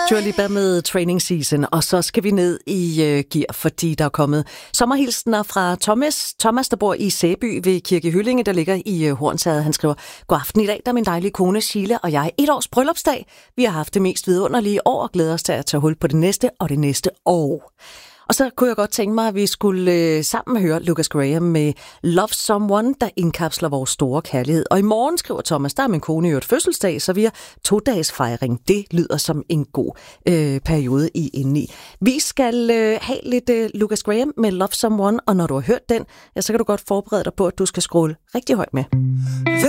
Dua Lipa med Training Season, og så skal vi ned i gear, fordi der er kommet sommerhilsener fra Thomas, der bor i Sæby ved Kirke Hyllinge, der ligger i Hornsherred. Han skriver: God aften, i dag der er min dejlige kone Sheila og jeg 1 års bryllupsdag. Vi har haft det mest vidunderlige år og glæder os til at tage hul på det næste og det næste år. Og så kunne jeg godt tænke mig, at vi skulle sammen høre Lucas Graham med Love Someone, der indkapsler vores store kærlighed. Og i morgen, skriver Thomas, der er min kone jo et fødselsdag, så vi har 2-dages fejring. Det lyder som en god periode i indeni. Vi skal have lidt Lucas Graham med Love Someone, og når du har hørt den, ja, så kan du godt forberede dig på, at du skal scrolle rigtig højt med.